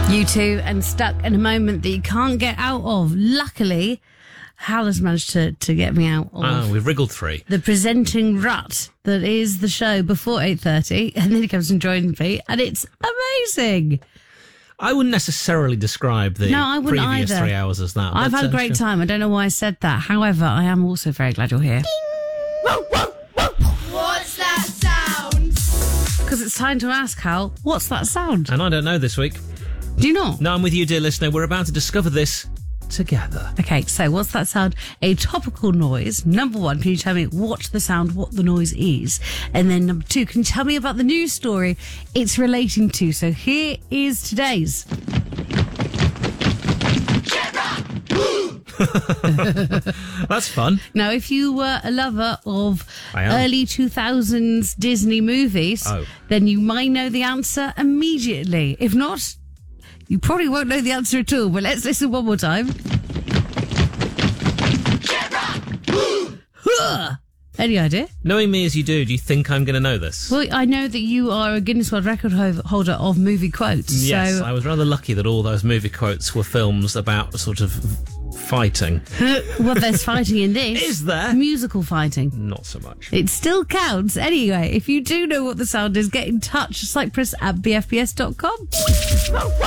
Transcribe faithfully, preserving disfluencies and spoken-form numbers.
You two and stuck in a moment that you can't get out of. Luckily, Hal has managed to, to get me out of Oh, we've wriggled free. the presenting rut that is the show before eight thirty, and then he comes and joins me, and it's amazing. I wouldn't necessarily describe the No, I wouldn't previous either. three hours as that. I've but, had a uh, great sure. time. I don't know why I said that. However, I am also very glad you're here. What's that sound? Because it's time to ask, Hal, what's that sound? And I don't know this week. Do you not? No, I'm with you, dear listener. We're about to discover this together. Okay, so what's that sound? A topical noise. Number one, can you tell me what the sound, what the noise is? And then number two, can you tell me about the news story it's relating to? So here is today's. That's fun. Now, if you were a lover of I am. early two thousands Disney movies, Oh. then you might know the answer immediately. If not, you probably won't know the answer at all. But let's listen one more time. Huh. Any idea? Knowing me as you do, do you think I'm going to know this? Well, I know that you are a Guinness World Record ho- holder of movie quotes. Yes, so I was rather lucky that all those movie quotes were films about sort of fighting. well, there's fighting in this. Is there? Musical fighting. Not so much. It still counts. Anyway, if you do know what the sound is, get in touch. Cyprus at b f b s dot com.